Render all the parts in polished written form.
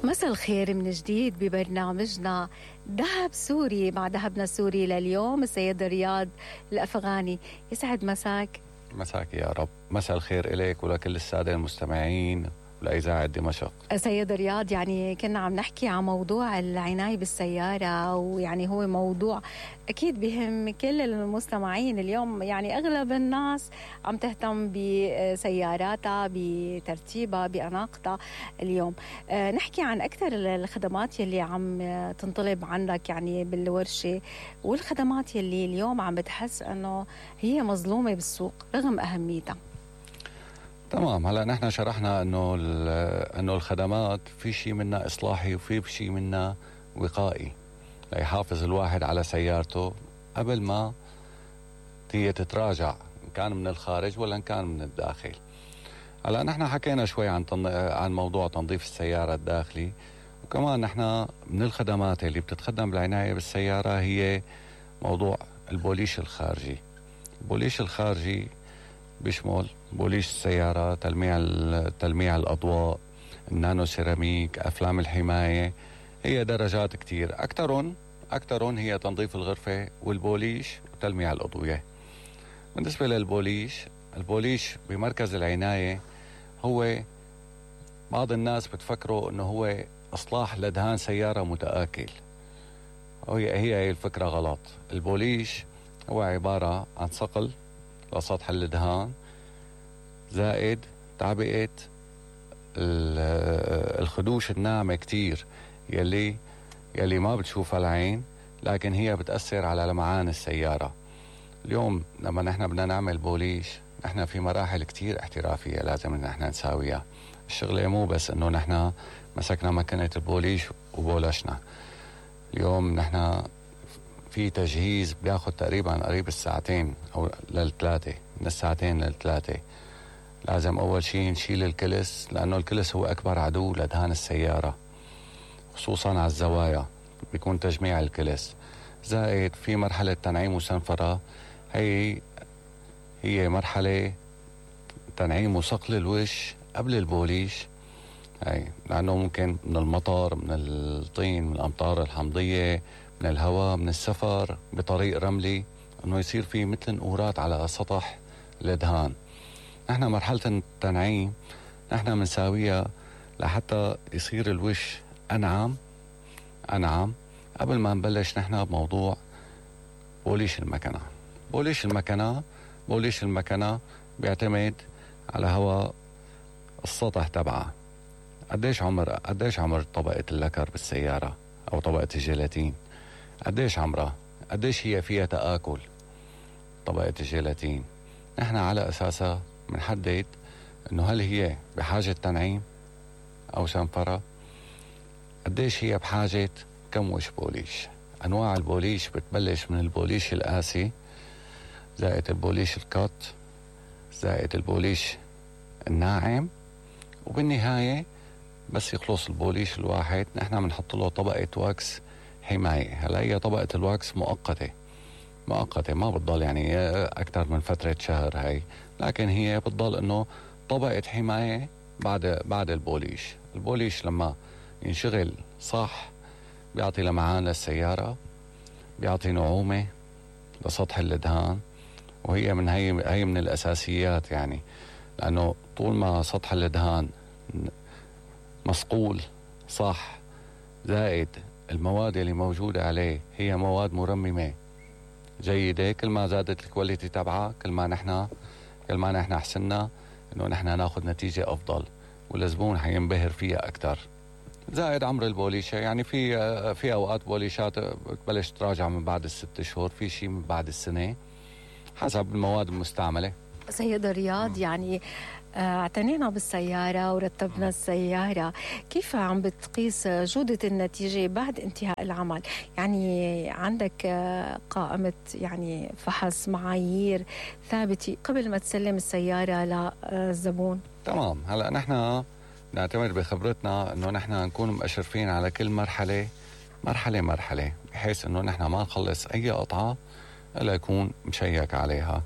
مساء الخير من جديد ببرنامجنا ذهب سوري مع ذهبنا السوري لليوم السيد رياض الأفغاني. يسعد مساك. مساك يا رب. مساء الخير إليك ولكل السادة المستمعين ولإذاعة دمشق. سيد رياض، يعني كنا عم نحكي عن موضوع العناية بالسيارة، ويعني هو موضوع أكيد بهم كل المستمعين اليوم. يعني أغلب الناس عم تهتم بسياراتها، بترتيبها، بأناقتها اليوم. نحكي عن أكثر الخدمات يلي عم تنطلب عندك يعني بالورشة، والخدمات يلي اليوم عم بتحس أنه هي مظلومة بالسوق رغم أهميتها. تمام. هلا نحن شرحنا انه الخدمات في شيء منها اصلاحي وفي شيء منها وقائي ليحافظ الواحد على سيارته قبل ما هي تتراجع، ان كان من الخارج ولا ان كان من الداخل. هلا نحن حكينا شوي عن موضوع تنظيف السيارة الداخلي، وكمان نحن من الخدمات اللي بتتخدم بالعناية بالسيارة هي موضوع البوليش الخارجي. البوليش الخارجي بيشمل بوليش السيارة، تلميع الأضواء، النانو سيراميك، أفلام الحماية. هي درجات كتير، أكترون هي تنظيف الغرفة والبوليش وتلميع الأضوية. بالنسبة البوليش بمركز العناية هو بعض الناس بتفكروا أنه هو إصلاح لدهان سيارة متآكل. هي الفكرة غلط. البوليش هو عبارة عن صقل لسطح الدهان زائد تعبئة الخدوش الناعمة كتير يلي ما بتشوفها العين، لكن هي بتأثر على لمعان السيارة. اليوم لما نحن بدنا نعمل بوليش، نحن في مراحل كتير احترافية لازم نحن نساويها. الشغلة مو بس انه نحن مسكنا مكنة البوليش وبولشنا. اليوم نحن في تجهيز بياخد تقريبا قريب الساعتين او للثلاثة، من الساعتين للثلاثة. لازم اول شيء نشيل الكلس، لانه الكلس هو اكبر عدو لدهان السيارة، خصوصا على الزوايا بيكون تجميع الكلس. زائد في مرحلة تنعيم وسنفرة، هي مرحلة تنعيم وصقل الوش قبل البوليش. لأنه ممكن من المطر، من الطين، من الأمطار الحمضية، من الهواء، من السفر بطريق رملي، أنه يصير فيه مثل نقورات على سطح الدهان. نحن مرحلة التنعيم نحن بنساويها لحتى يصير الوش أنعم قبل ما نبلش نحن بموضوع بوليش المكنة. بوليش المكنة بيعتمد على هواء السطح تبعها. قديش عمر طبقة اللكر بالسيارة أو طبقة الجيلاتين، قديش عمرها، قديش هي فيها تآكل طبقة الجيلاتين. نحن على أساسها بنحدد إنه هل هي بحاجة تنعيم أو سنفرة، قديش هي بحاجة كم وش بوليش. أنواع البوليش بتبلش من البوليش القاسي، زائد البوليش الكات، زائد البوليش الناعم، وبالنهاية بس يخلص البوليش الواحد نحن بنحط له طبقة واكس حماية. هلا هي طبقة الواكس مؤقتة ما بتضل يعني أكثر من فترة شهر هاي، لكن هي بتضل إنه طبقة حماية بعد البوليش لما ينشغل صح بيعطي لمعان للسيارة، بيعطي نعومة لسطح الدهان. وهي من هي من الأساسيات، يعني لأنه طول ما سطح الدهان مصقول صح، زائد المواد اللي موجودة عليه هي مواد مرممة جيدة، كل ما زادت الكواليتي تبعها كل ما نحن حسنا انه نحن ناخذ نتيجة افضل والزبون حينبهر فيها اكثر. زائد عمر البوليشة، يعني في اوقات بوليشات بتبلش تراجع من بعد 6 شهور، في شيء من بعد السنة حسب المواد المستعملة. سيد رياض، يعني اعتنينا بالسيارة ورتبنا السيارة، كيف عم بتقيس جودة النتيجة بعد انتهاء العمل؟ يعني عندك قائمة يعني فحص معايير ثابتة قبل ما تسلم السيارة للزبون؟ تمام. هلأ نحن نعتمد بخبرتنا انه نحن نكون مأشرفين على كل مرحلة بحيث انه نحن ما نخلص اي قطعة الا يكون مشيك عليها.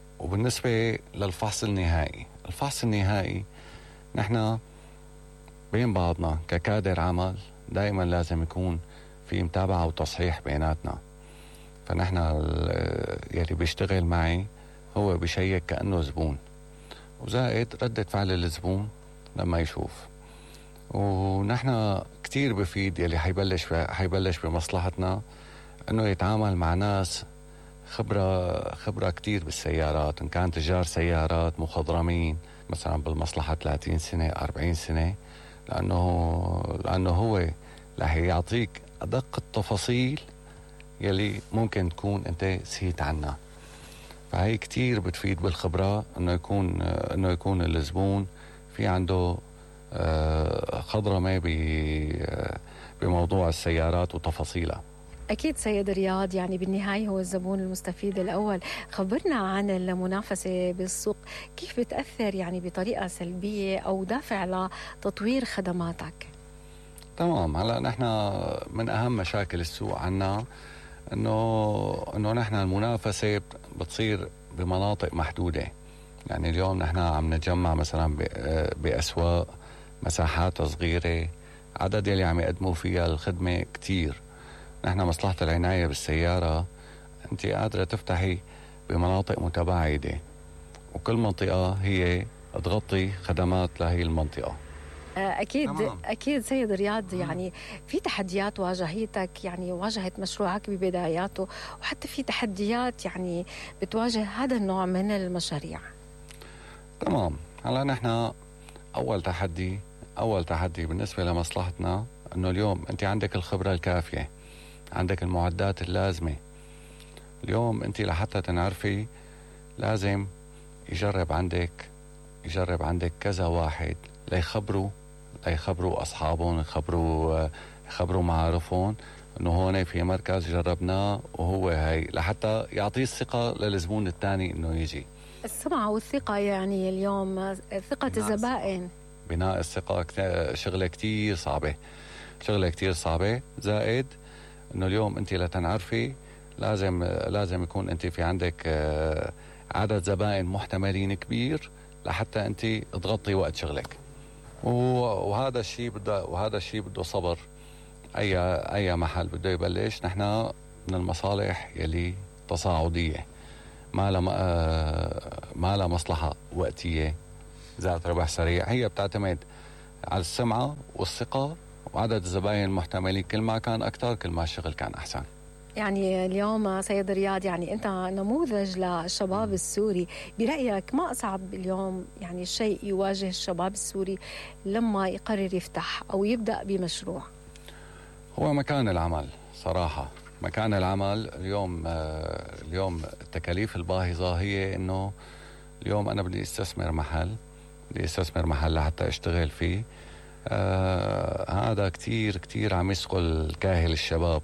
وبالنسبة للفحص النهائي، نحن بين بعضنا ككادر عمل دائما لازم يكون في متابعة وتصحيح بيناتنا. فنحن يلي بيشتغل معي هو بيشيك كأنه زبون، وزائد ردة فعل الزبون لما يشوف. ونحن كتير بفيد يلي حيبلش بمصلحتنا انه يتعامل مع ناس خبرة كتير بالسيارات، ان كان تجار سيارات مخضرمين مثلا بالمصلحة 30 سنة 40 سنة، لأنه هو رح يعطيك أدق التفاصيل يلي ممكن تكون أنت سهيت عنها. فهي كتير بتفيد بالخبرة إنه يكون الزبون في عنده خضرمة بموضوع السيارات وتفاصيلها. أكيد سيد رياض، يعني بالنهاية هو الزبون المستفيد الأول. خبرنا عن المنافسة بالسوق، كيف بتأثر يعني بطريقة سلبية أو دافع لتطوير خدماتك؟ تمام. هلا نحن من أهم مشاكل السوق عنا إنه نحن المنافسة بتصير بمناطق محدودة. يعني اليوم نحن عم نتجمع مثلا بأسواق مساحات صغيرة، عدد يلي عم يقدموا فيها الخدمة كتير. نحن مصلحة العناية بالسيارة أنت قادرة تفتحي بمناطق متباعدة، وكل منطقة هي تغطي خدمات لهي المنطقة. أكيد تمام. أكيد سيد رياض، يعني في تحديات واجهتك، يعني واجهت مشروعك ببداياته، وحتى في تحديات يعني بتواجه هذا النوع من المشاريع. تمام. هلا نحن أول تحدي بالنسبة لمصلحتنا أنه اليوم أنت عندك الخبرة الكافية، عندك المعدات اللازمة. اليوم أنت لحتى تنعرفي لازم يجرب عندك كذا واحد ليخبروا أصحابهم، يخبروا معارفهم إنه هون في مركز جربناه وهو هاي، لحتى يعطيه الثقة للزبون الثاني إنه يجي. السمعة والثقة، يعني اليوم ثقة الزبائن. بناء الثقة شغلة كتير صعبة. زائد إنه اليوم أنت لتنعرفي لازم يكون أنت في عندك عدد زبائن محتملين كبير لحتى أنت تغطي وقت شغلك. وهذا الشيء بده صبر. أي محل بده يبلش. نحن من المصالح يلي تصاعدية، ما لها مصلحة وقتية ذات ربح سريع. هي بتعتمد على السمعة والثقة وعدد الزباين المحتملين. كل ما كان أكتر كل ما الشغل كان أحسن. يعني اليوم سيد رياض، يعني أنت نموذج للشباب السوري. برأيك ما أصعب اليوم يعني شيء يواجه الشباب السوري لما يقرر يفتح أو يبدأ بمشروع؟ هو مكان العمل صراحة. مكان العمل اليوم التكاليف الباهظة هي إنه اليوم أنا بدي استثمر محل لحتى أشتغل فيه. هذا كتير عم يثقل كاهل الشباب.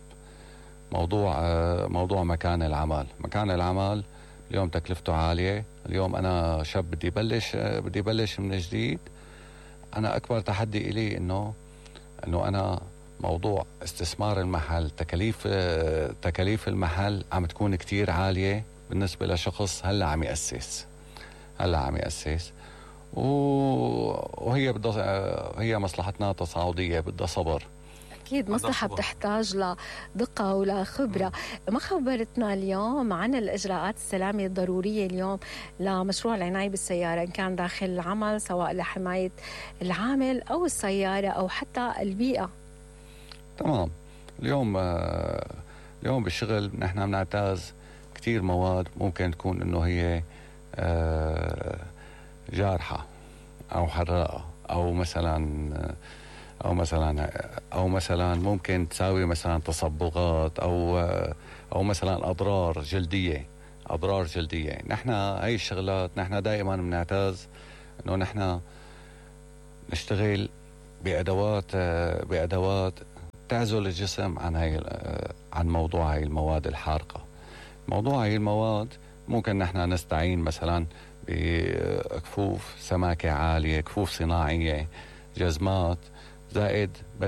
موضوع مكان العمل اليوم تكلفته عالية. اليوم أنا شاب بدي بلش من جديد. أنا أكبر تحدي إلي إنه أنا موضوع استثمار المحل، تكاليف المحل عم تكون كتير عالية بالنسبة لشخص هلأ عم يأسس. وهي هي مصلحتنا تصاعدية، بدها صبر. أكيد مصلحة بتحتاج لدقة ولخبرة. ما خبرتنا اليوم عن الإجراءات السلامة الضرورية اليوم لمشروع العناية بالسيارة، إن كان داخل العمل، سواء لحماية العامل أو السيارة أو حتى البيئة؟ تمام. اليوم بالشغل نحن بنعتاز كتير مواد ممكن تكون إنه هي جارحة أو حراقة أو مثلا ممكن تساوي مثلا تصبغات أو مثلا أضرار جلدية. نحن هاي الشغلات نحن دائما بنعتاز إنه نحن نشتغل بأدوات تعزل الجسم عن موضوع هاي المواد الحارقة. موضوع هاي المواد ممكن نحن نستعين مثلا بكفوف سماكة عالية، كفوف صناعية، جزمات، زائد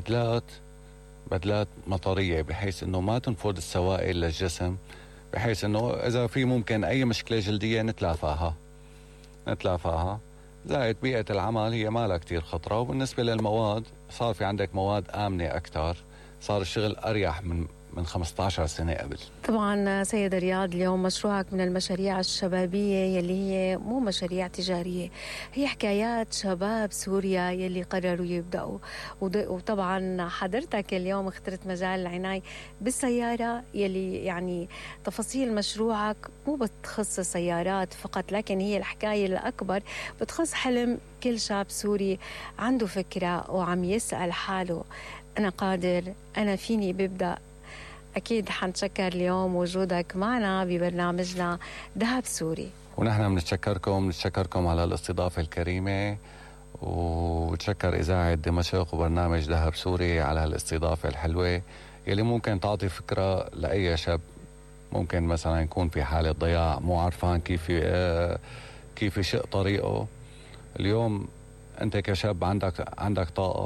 بدلات مطرية، بحيث انه ما تنفذ السوائل للجسم، بحيث انه اذا في ممكن اي مشكلة جلدية نتلافاها. زائد بيئة العمل هي ما لها كتير خطرة. وبالنسبة للمواد صار في عندك مواد آمنة أكتر، صار الشغل أريح من 15 سنة قبل. طبعا سيد رياض، اليوم مشروعك من المشاريع الشبابية يلي هي مو مشاريع تجارية، هي حكايات شباب سوريا يلي قرروا يبدأوا. وطبعا حضرتك اليوم اخترت مجال العناية بالسيارة يلي يعني تفاصيل مشروعك مو بتخص السيارات فقط، لكن هي الحكاية الأكبر بتخص حلم كل شاب سوري عنده فكرة وعم يسأل حاله أنا قادر، أنا فيني ببدأ. أكيد حنتشكر اليوم وجودك معنا ببرنامجنا ذهب سوري. ونحن بنتشكركم على الاستضافة الكريمة، وبتشكر إذاعة دمشق وبرنامج ذهب سوري على هالاستضافة الحلوة يلي ممكن تعطي فكرة لأي شاب ممكن مثلا يكون في حالة ضياع، مو عارفان كيف يشق طريقه. اليوم أنت كشاب عندك طاقة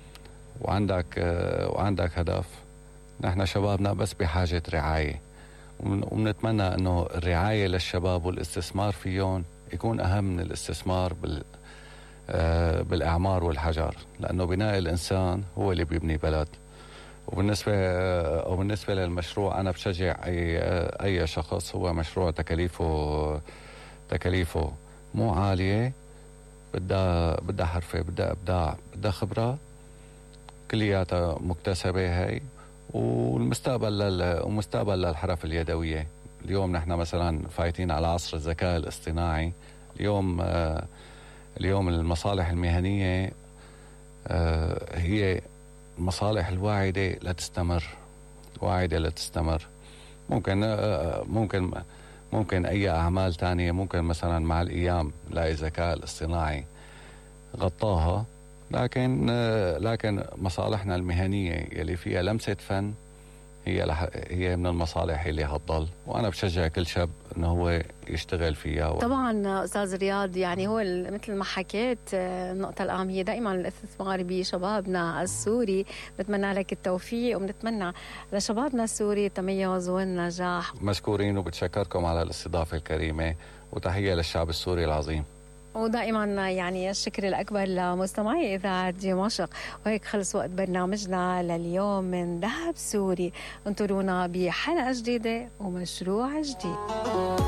وعندك هدف. نحن شبابنا بس بحاجة رعاية، وبنتمنى أنه الرعاية للشباب والاستثمار فيهم يكون أهم من الاستثمار بالإعمار والحجر، لأنه بناء الإنسان هو اللي بيبني بلد. وبالنسبة للمشروع أنا بشجع أي شخص. هو مشروع تكاليفه مو عالية، بدها حرفة، بدها إبداع، بدها خبرة، كلياتها مكتسبة هي. ومستقبل للحرف اليدوية. اليوم نحن مثلا فايتين على عصر الذكاء الاصطناعي. اليوم المصالح المهنية هي المصالح الواعدة لتستمر. ممكن أي أعمال تانية ممكن مثلا مع الأيام نلاقي الذكاء الاصطناعي غطاها، لكن مصالحنا المهنية يلي فيها لمسة فن هي من المصالح اللي هتضل. وأنا بشجع كل شاب إنه هو يشتغل فيها. طبعا أستاذ رياض، يعني هو مثل ما حكيت النقطة الأهم هي دائما الاستثمار بشبابنا السوري. بتمنى لك التوفيق وبنتمنى لشبابنا السوري التميز والنجاح. مشكورين وبتشكركم على الاستضافة الكريمة، وتحية للشعب السوري العظيم. ودائما يعني الشكر الأكبر لمستمعي إذاعة دمشق. وهيك خلص وقت برنامجنا لليوم من ذهب سوري. انطرونا بحلقة جديدة ومشروع جديد.